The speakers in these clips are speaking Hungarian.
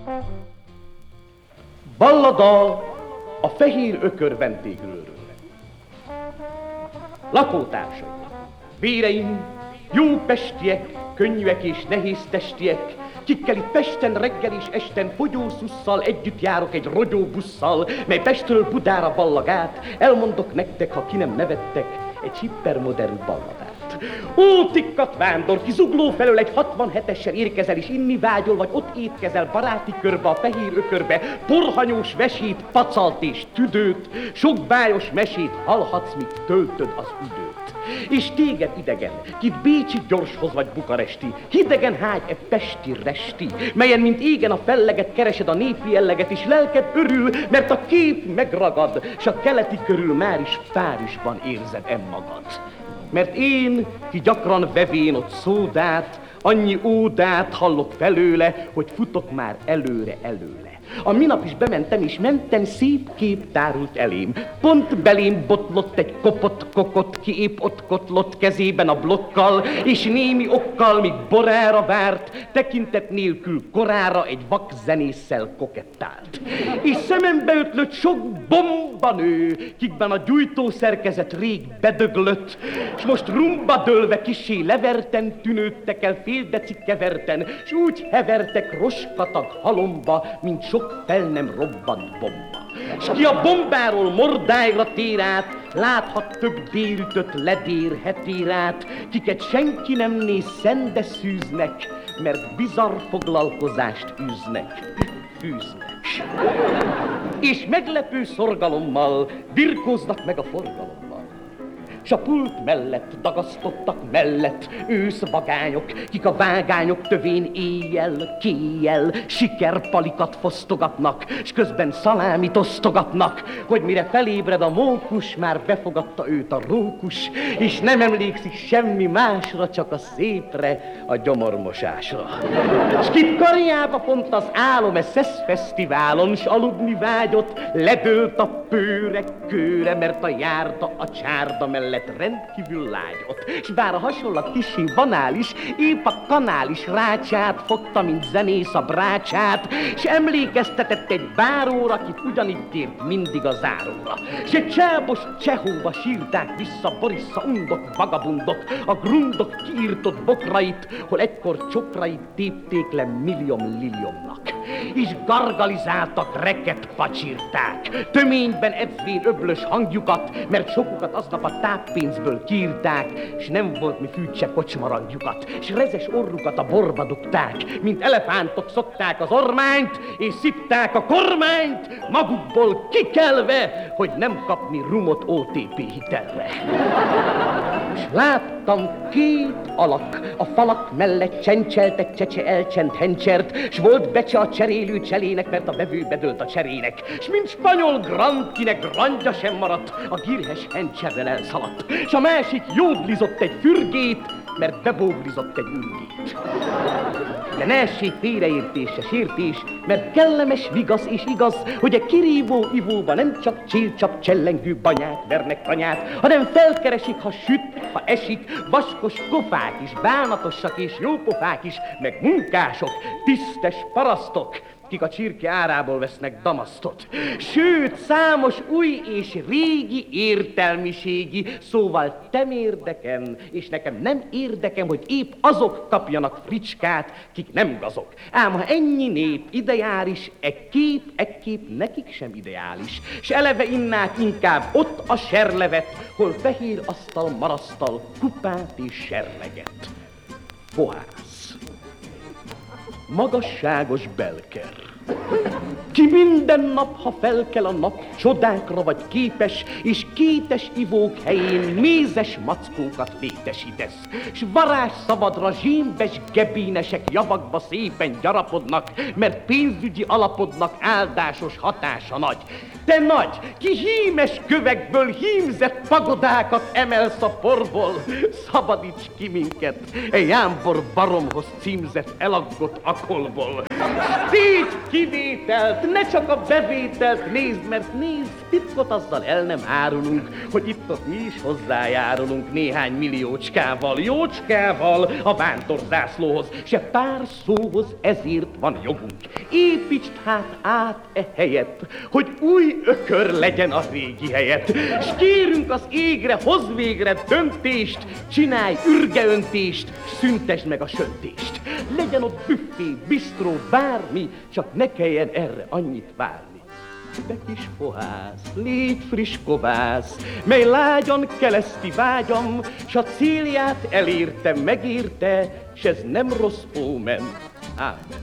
Ballada a fehér ökör vendégről. Lakótársai, véreim, jó pestiek, könnyűek és nehéz testiek, kikkel itt Pesten reggel és esten fogyószusszal együtt járok egy rogyóbusszal, mely Pestről Budára ballag át, elmondok nektek, ha ki nem nevettek, egy hippermodern balladát. Ó, tikkat vándor, ki Zugló felől egy 67-essel érkezel, és inni vágyol, vagy ott étkezel baráti körbe, a fehér ökörbe, porhanyós vesét, pacalt és tüdőt, sok bájos mesét hallhatsz, míg töltöd az üdőt. És téged idegen, kit bécsi gyorshoz vagy bukaresti, hidegen hágy e pesti resti, melyen mint égen a felleget keresed a népi jelleget, és lelked örül, mert a kép megragad, s a keleti körül már is Párizsban érzed magad. Mert én, ki gyakran vevén ott szódát, annyi ódát hallok felőle, hogy futok már előre. A minap is bementem, és mentem, szép kép tárult elém. Pont belém botlott egy kopott kokot, ki épp ott kotlott kezében a blokkal, és némi okkal, míg borára várt, tekintet nélkül korára egy vak zenésszel kokettált. És szemembe ötlött sok bombanő, kikben a gyújtószerkezet rég bedöglött, s most rumba dőlve kissé leverten tűnődtek el fél deci keverten, s úgy hevertek roskatag halomba, mint sok fel nem robbant bomba. S ki a bombáról mordályra tér át, láthat több délütöt ledérhetérát, kiket senki nem néz szende szűznek, mert bizarr foglalkozást fűznek. És meglepő szorgalommal birkóznak meg a forgalommal. S a pult mellett dagasztottak mellett őszvagányok, kik a vágányok tövén éjjel-kéjjel sikerpalikat fosztogatnak, s közben szalámit osztogatnak, hogy mire felébred a mókus, már befogadta őt a rókus, és nem emlékszik semmi másra, csak a szépre, a gyomormosásra. S kit karjába pont az álom szeszfesztiválon, s aludni vágyott, ledőlt a pőre kőre, mert a járda a csárda mellett rendkívül lágyott, s bár a hasonlat kissé banális, épp a kanális rácsát fogta, mint zenész a brácsát, s emlékeztetett egy báróra, akit ugyanitt tért mindig a záróra. S egy csábos Csehóba sírták vissza Borissa undok, vagabundok, a grundok kiírtott bokrait, hol egykor csokrait tépték le milliom-liliomnak. És gargalizáltak, reket pacsírták, töményben edzvén öblös hangjukat, mert sokukat aznap a táppénzből kiírták, s nem volt mi fűtse kocsmarangjukat, s rezes orrukat a borba dugták, mint elefántok szokták az ormányt, és szitták a kormányt, magukból kikelve, hogy nem kapni rumot OTP hitelre. S láttam két alak, a falak mellett csencseltek csecse elcsent hencsert, s volt becse a cserélő cselének, mert a vevő bedölt a cserének, s mint spanyol grand, kinek grandja sem maradt, a girhes hencserrel elszaladt, s a másik jódlizott egy fürgét, mert bebóglizott egy ürgét. De ne essék félreértésre sértés, mert kellemes, vigasz és igaz, hogy a kirívó ivóba nem csak csillcsap csellengő banyát vernek tanyát, hanem felkeresik, ha süt, ha esik, vaskos kofák is, bánatosak és jópofák is, meg munkások, tisztes parasztok, kik a csirke árából vesznek damasztot. Sőt, számos új és régi értelmiségi, szóval temérdeken, és nekem nem érdekem, hogy épp azok kapjanak fricskát, kik nem gazok. Ám ha ennyi nép ideális, ekképp nekik sem ideális. S eleve innák inkább ott a serlevet, hol fehér asztal marasztal, kupát és serleget. Fohász. Magasságos belker. Ki minden nap, ha felkel a nap, csodákra vagy képes, és kétes ivók helyén mézes mackókat létesítesz. S varázsszabadra zsémbes gebénesek javakba szépen gyarapodnak, mert pénzügyi alapodnak áldásos hatása nagy. Te nagy, ki hímes kövekből hímzett pagodákat emelsz a porból, szabadíts ki minket, e jámbor baromhoz címzett elaggott akolból. Tégy kivételt, ne csak a bevételt nézd, mert nézd, titkot azzal el nem árulunk, hogy itt-ott mi is hozzájárulunk néhány milliócskával, jócskával a vándorzászlóhoz, se pár szóhoz ezért van jogunk. Építsd hát át e helyet, hogy új ökör legyen a régi helyet, s kérünk az égre, hozz végre döntést, csinálj ürgeöntést, s szüntesd meg a söntést. Legyen ott büffé, bistró, bármi, csak ne kelljen erre annyit várni. De kis fohász, légy friss kovász, mely lágyan keleszti vágyam, s a célját elérte, megérte, s ez nem rossz ómen. Ámen.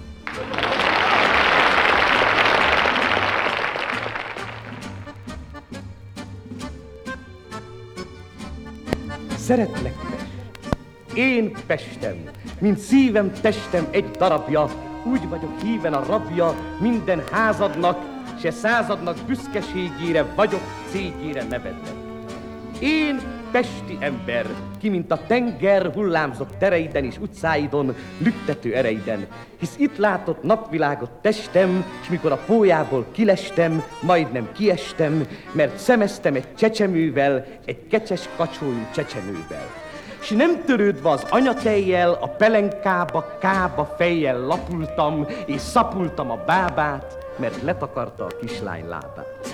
Szeretlek, Pest, én Pestem, mint szívem, testem egy darabja, úgy vagyok híven a rabja minden házadnak, se századnak büszkeségére vagyok cégére nevednek. Én pesti ember, ki mint a tenger hullámzok tereiden és utcáidon, lüktető ereiden, hisz itt látott napvilágot testem, s mikor a pólyából kilestem, majdnem kiestem, mert szemeztem egy csecsemővel, egy kecses kacsójú csecsemővel. S nem törődve az anyatejjel, a pelenkába, kába fejjel lapultam, és szapultam a bábát, mert letakarta a kislány lábát.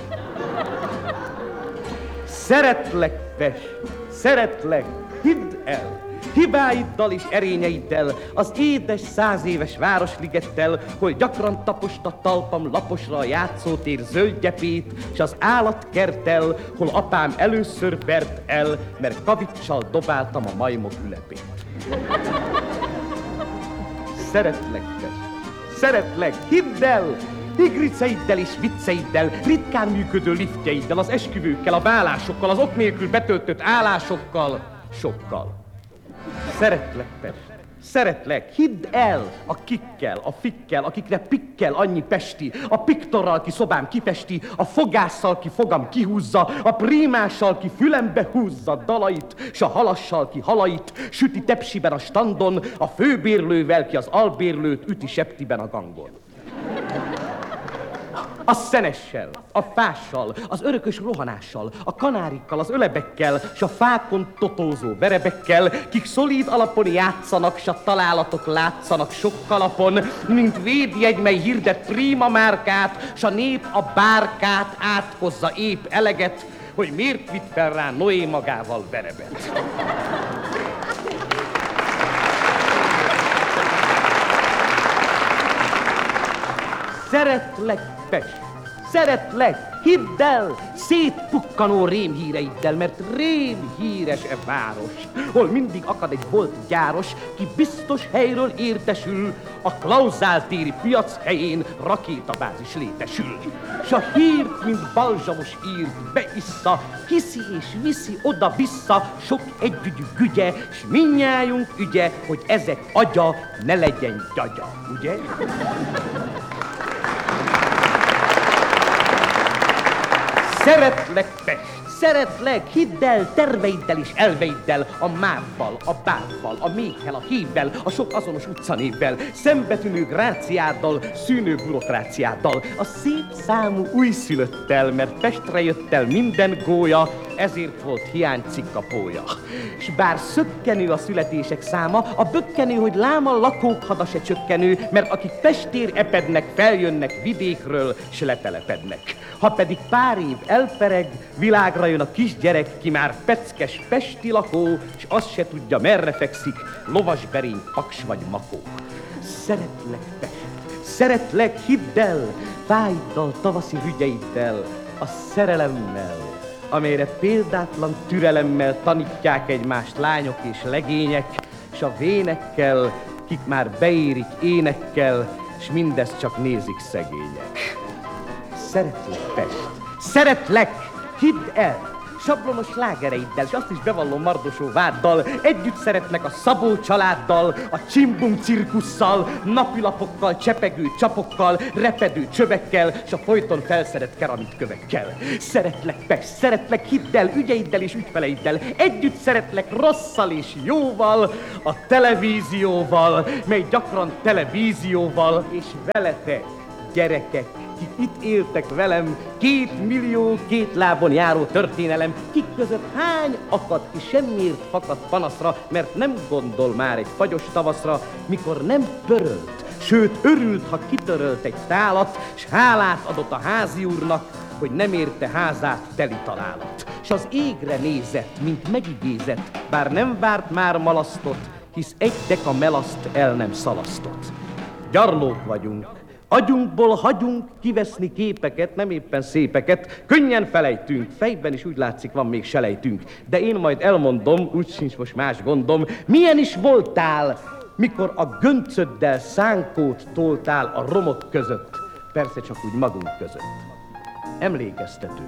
Szeretlek, Pest, szeretlek, hidd el, hibáiddal és erényeiddel, az édes 100 éves városligettel, hol gyakran taposta talpam laposra a játszótér zöldgyepét, s az állatkerttel, hol apám először vert el, mert kavicsal dobáltam a majmok ülepét. Szeretlek, Pest, szeretlek, hidd el! Igriceiddel és vicceiddel, ritkán működő liftjeiddel, az esküvőkkel, a vállásokkal, az ok nélkül betöltött állásokkal, sokkal. Szeretlek, Pest, szeretlek, hidd el a kikkel, a fikkel, akikre pikkel annyi pesti, a piktorral ki szobám kipesti, a fogásszal ki fogam kihúzza, a prímással ki fülembe húzza dalait, s a halassal ki halait, süti tepsiben a standon, a főbérlővel ki az albérlőt üti septiben a gangon. A szenessel, a fással, az örökös rohanással, a kanárikkal, az ölebekkel, s a fákon totózó verebekkel, kik szolíd alapon játszanak, s a találatok látszanak sok kalapon, mint védjegy, mely hirdet prima márkát, s a nép a bárkát átkozza épp eleget, hogy miért vitt fel rá Noé magával verebet. Szeretlek, Pest, szeretlek, hidd el, szétpukkanó rémhíreiddel, mert rémhíres e város, hol mindig akad egy volt gyáros, ki biztos helyről értesül, a Klauzáltéri piac helyén rakétabázis létesül. S a hírt, mint balzsamos írt, beissza, hiszi és viszi oda-vissza sok együgyű gügye, s mindnyájunk ügye, hogy ezek agya ne legyen gyagya, ugye? Szeretlek, Pest, szeretlek, hidd el, terveiddel és elveiddel, a mávval, a bábbal, a méhkel, a hívvel, a sok azonos utcanévvel, szembetűnő gráciáddal, szűnő bürokráciáddal, a szép számú újszülöttel, mert Pestre jött el minden gólya, ezért volt hiánycikk a pólya. S bár szökkenő a születések száma, a bökkenő, hogy láma lakók hada se csökkenő, mert akik Pestér epednek, feljönnek vidékről, s letelepednek. Ha pedig pár év elpereg, világra jön a kisgyerek, ki már peckes pesti lakó, s azt se tudja, merre fekszik, lovasberény, paks vagy makó. Szeretlek, Pest, szeretlek, hidd el, fáiddal, tavaszi hügyeiddel, a szerelemmel, amelyre példátlan türelemmel tanítják egymást lányok és legények, s a vénekkel, kik már beérik énekkel, s mindezt csak nézik szegények. Szeretlek, Pest, szeretlek, hidd el, sablonos slágereiddel, s azt is bevallom mardosó váddal, együtt szeretnek a Szabó családdal, a Csimbum cirkusszal, napilapokkal, csepegő csapokkal, repedő csövekkel, s a folyton felszedett keramitkövekkel. Szeretlek, Pest, szeretlek, hidd el, ügyeiddel és ügyfeleiddel, együtt szeretlek rosszal és jóval, a televízióval, mely gyakran televízióval, és vele te gyerekek, kik itt éltek velem, 2 millió két lábon járó történelem, kik között hány akad ki semmiért fakad panaszra, mert nem gondol már egy fagyos tavaszra, mikor nem pörölt, sőt örült, ha kitörölt egy tálat, s hálát adott a házi úrnak, hogy nem érte házát teli találat. S az égre nézett, mint megigézett, bár nem várt már malasztot, hisz egy deka melaszt el nem szalasztott. Gyarlók vagyunk, agyunkból hagyunk kiveszni képeket, nem éppen szépeket, könnyen felejtünk, fejben is úgy látszik van még selejtünk, de én majd elmondom, úgy sincs most más gondom, milyen is voltál, mikor a göncöddel szánkót toltál a romok között, persze csak úgy magunk között. Emlékeztető.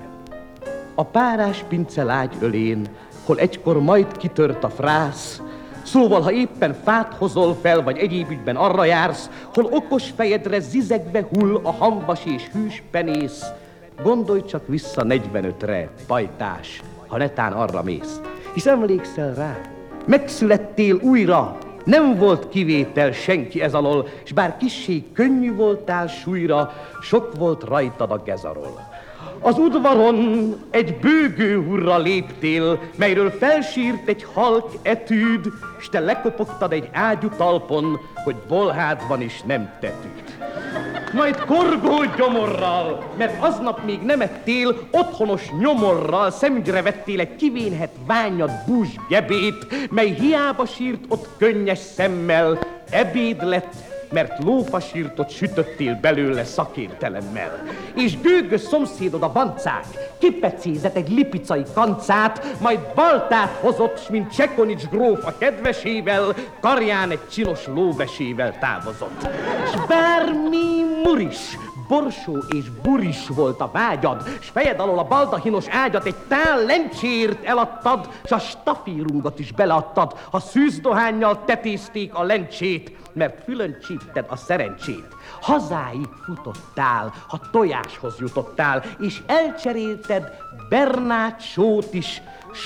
A párás pincelágy ölén, hol egykor majd kitört a frász, szóval, ha éppen fát hozol fel, vagy egyéb ügyben arra jársz, hol okos fejedre zizegve hull a hambas és hűs penész, gondolj csak vissza 45-re, pajtás, ha netán arra mész. Hisz emlékszel rá, megszülettél újra, nem volt kivétel senki ez alól, s bár kissé könnyű voltál súlyra, sok volt rajtad a gezarol. Az udvaron egy bőgő hurra léptél, melyről felsírt egy halk etűd, s te lekopogtad egy ágyú talpon, hogy bolhádban is nem tetűd. Majd korgó gyomorral, mert aznap még nem ettél, otthonos nyomorral szemügyre vettél egy kivénhet ványad búzs gebét, mely hiába sírt ott könnyes szemmel, ebéd lett, mert lófasírtot sütöttél belőle szakértelemmel. És gőgös szomszédod a bancák kipecézett egy lipicai kancát, majd baltát hozott, s mint Csekonics gróf a kedvesével, karján egy csinos lóvesével távozott. S bármi muris, borsó és buris volt a vágyad, s fejed alól a baldahinos ágyat egy tál lencsért eladtad, s a stafírungot is beleadtad, ha szűzdohánnyal tetézték a lencsét, mert fülön csípted a szerencsét. Hazáig futottál, ha tojáshoz jutottál, és elcserélted Bernát sót is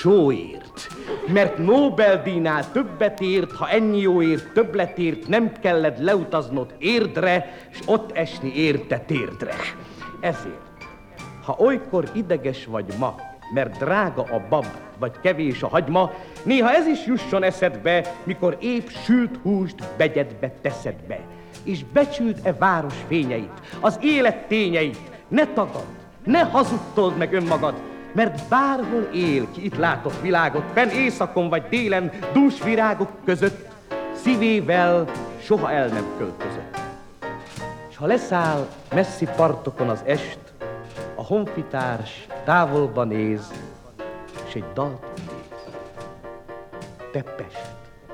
sóért. Mert Nobel-díjnál többet ért, ha ennyi jóért többletért nem kellett leutaznod Érdre, s ott esni érte térdre. Ezért, ha olykor ideges vagy ma, mert drága a bab, vagy kevés a hagyma, néha ez is jusson eszedbe, mikor épp sült húst begyedbe teszed be. És becsüld város fényeit, az élet tényeit, ne tagadd, ne hazudtold meg önmagad, mert bárhol él ki itt látott világot, benn éjszakon vagy délen, dús virágok között, szívével soha el nem költözött. S ha leszáll messzi partokon az est, a honfitárs távolba néz, s egy dalt néz. Te Pest,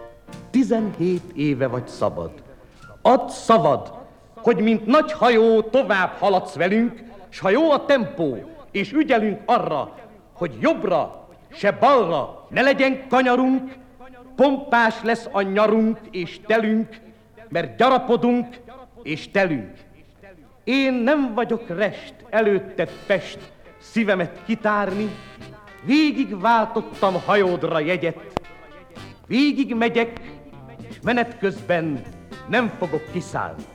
17 éve vagy szabad. Add szavad, hogy mint nagy hajó tovább haladsz velünk, s ha jó a tempó, és ügyelünk arra, hogy jobbra, se balra ne legyen kanyarunk, pompás lesz a nyarunk és telünk, mert gyarapodunk és telünk. Én nem vagyok rest, előtted Pest, szívemet kitárni, végig váltottam hajódra jegyet, végig megyek, és menet közben nem fogok kiszállni.